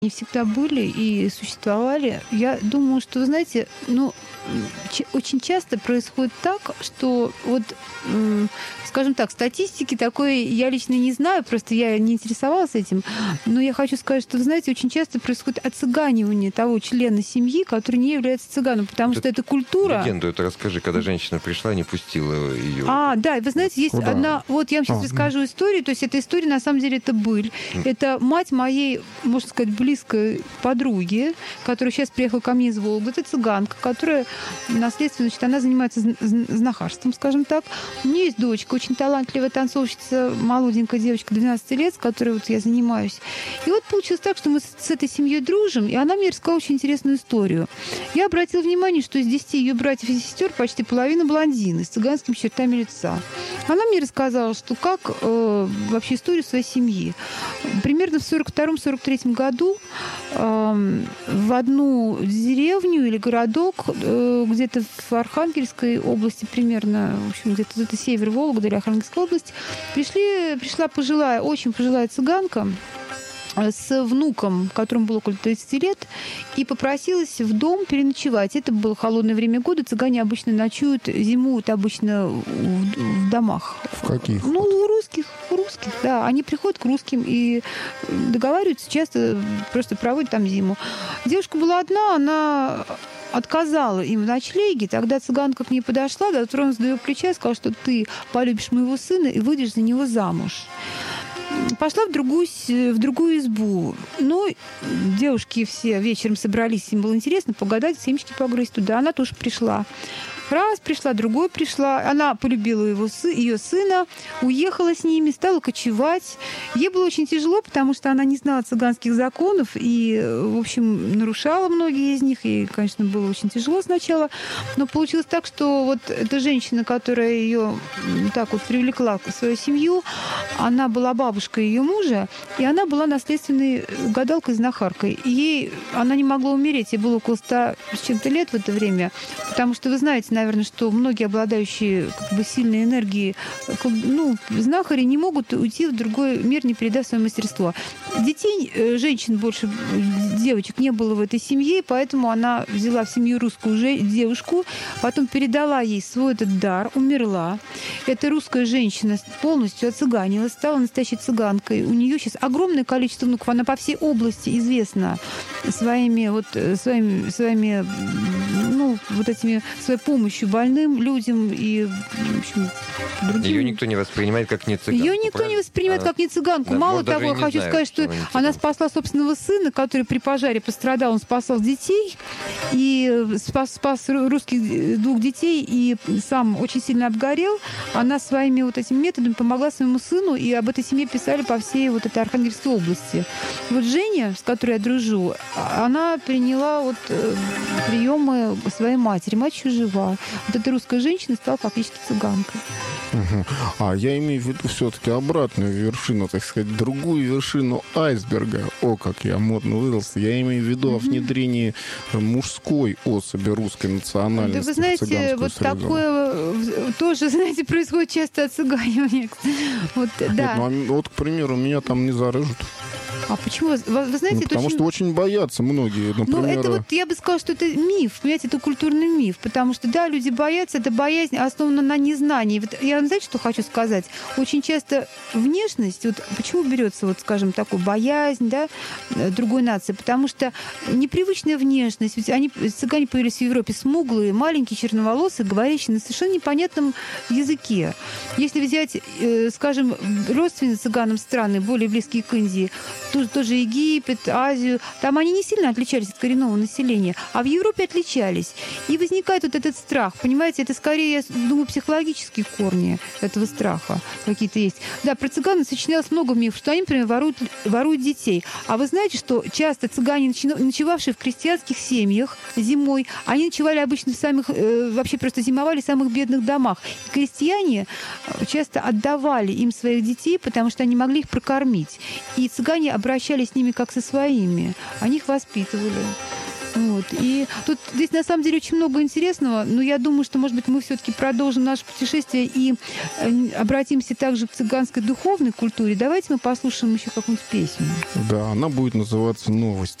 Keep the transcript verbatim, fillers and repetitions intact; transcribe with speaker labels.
Speaker 1: не всегда были и существовали. Я думаю, что, вы знаете, ну, ч- очень часто происходит так, что вот, м, скажем так, статистики такой я лично не знаю, просто я не интересовалась этим, но я хочу сказать, что, вы знаете, очень часто происходит оцыганивание того члена семьи, который не является цыганом, потому
Speaker 2: Это
Speaker 1: что это культура...
Speaker 2: Легенду это расскажи, когда женщина пришла, не пустила ее.
Speaker 1: А, да, и вы знаете, есть
Speaker 3: Куда?
Speaker 1: одна... Вот я вам сейчас
Speaker 3: А,
Speaker 1: расскажу историю. То есть эта история, на самом деле, это быль. Это мать моей, можно сказать, близкой подруги, которая сейчас приехала ко мне из Волги. Это цыганка, которая наследственно, значит, она занимается зн- зн- знахарством, скажем так. У нее есть дочка, очень талантливая танцовщица, молоденькая девочка, двенадцати лет, с которой вот я занимаюсь. И вот получилось так, что мы с, с этой семьей дружим, и она мне рассказала очень интересную историю. Я обратила внимание, что из десяти ее братьев и сестер почти половина блондины с цыганскими чертами лица. Она мне рассказала, что как э, вообще историю своей семьи. Примерно в сорок втором — сорок третьем году э, в одну деревню или городок, э, где-то в Архангельской области примерно, в общем, где-то это север Вологды или Архангельская область, пришли, пришла пожилая, очень пожилая цыганка с внуком, которому было около тридцати лет, и попросилась в дом переночевать. Это было холодное время года. Цыгане обычно ночуют, зимуют обычно в, в домах.
Speaker 3: В каких?
Speaker 1: Ну, у русских, у русских, да. Они приходят к русским и договариваются, часто просто проводят там зиму. Девушка была одна, она отказала им в ночлеге. Тогда цыганка к ней подошла, дотронулась до ее плеча и сказала, что ты полюбишь моего сына и выйдешь за него замуж. Пошла в другую, в другую избу. Ну, девушки все вечером собрались, им было интересно погадать, семечки погрызть туда. Она тоже пришла. Раз пришла, другой пришла. Она полюбила его, ее сына, уехала с ними, стала кочевать. Ей было очень тяжело, потому что она не знала цыганских законов и, в общем, нарушала многие из них. И, конечно, было очень тяжело сначала. Но получилось так, что вот эта женщина, которая ее так вот привлекла в свою семью, она была бабушкой ее мужа, и она была наследственной гадалкой-знахаркой. Ей она не могла умереть, ей было около ста с чем-то лет в это время, потому что вы знаете, наверное, что многие обладающие как бы сильной энергией, ну, знахари не могут уйти в другой мир, не передав свое мастерство. Детей, женщин больше, девочек не было в этой семье, поэтому она взяла в семью русскую же, девушку, потом передала ей свой этот дар, умерла. Эта русская женщина полностью оцыганилась, стала настоящей цыганкой. У нее сейчас огромное количество внуков, она по всей области известна своими вот своими, своими ну, вот этими своей помощью больным людям и, в общем, другим.
Speaker 2: Ее никто не воспринимает как не цыганку.
Speaker 1: Ее никто
Speaker 2: правильно?
Speaker 1: не воспринимает
Speaker 2: Она...
Speaker 1: как не цыганку.
Speaker 2: Да,
Speaker 1: Мало
Speaker 2: может,
Speaker 1: того, я хочу
Speaker 2: знают,
Speaker 1: сказать, что,
Speaker 2: что она,
Speaker 1: она спасла собственного сына, который при пожаре пострадал, он спасал детей, и спас, спас русских двух детей, и сам очень сильно обгорел. Она своими вот этими методами помогла своему сыну, и об этой семье писали по всей вот этой Архангельской области. Вот Женя, с которой я дружу, она приняла вот приемы своей матери. Мать еще жива. Вот эта русская женщина стала фактически цыганкой.
Speaker 3: Угу. А я имею в виду все-таки обратную вершину, так сказать, другую вершину айсберга. О, как я модно выразился. Я имею в виду угу. о внедрении мужской особи русской национальности.
Speaker 1: Да вы знаете, вот
Speaker 3: среду.
Speaker 1: Такое тоже, знаете, происходит часто отцыганивание. Вот,
Speaker 3: Нет,
Speaker 1: да.
Speaker 3: ну, а вот, к примеру, меня там не зарежут.
Speaker 1: А почему? Вы, вы знаете,
Speaker 3: ну, потому
Speaker 1: очень...
Speaker 3: что очень боятся многие, например...
Speaker 1: Ну, это вот, я бы сказала, что это миф, понимаете, это культурный миф, потому что, да, люди боятся, это боязнь основана на незнании. Вот я, знаете, что хочу сказать? Очень часто внешность, вот почему берется, вот, скажем, такой боязнь, да, другой нации, потому что непривычная внешность, ведь они, цыгане появились в Европе смуглые, маленькие, черноволосые, говорящие на совершенно непонятном языке. Если взять, скажем, родственные цыганам страны, более близкие к Индии, тоже, тоже Египет, Азию, там они не сильно отличались от коренного населения, а в Европе отличались. И возникает вот этот страх, понимаете, это скорее, я думаю, психологические корни этого страха какие-то есть. Да, про цыган сочинялось много мифов, что они, например, воруют, воруют детей. А вы знаете, что часто цыгане, ночевавшие в крестьянских семьях зимой, они ночевали обычно в самых, э, вообще просто зимовали в самых бедных домах. И крестьяне часто отдавали им своих детей, потому что они могли их прокормить. И цыгане обращались с ними как со своими. Они их воспитывали. Вот. И тут здесь на самом деле очень много интересного, но я думаю, что, может быть, мы все-таки продолжим наше путешествие и э, обратимся также к цыганской духовной культуре. Давайте мы послушаем еще какую-нибудь песню.
Speaker 3: Да, она будет называться «Новости».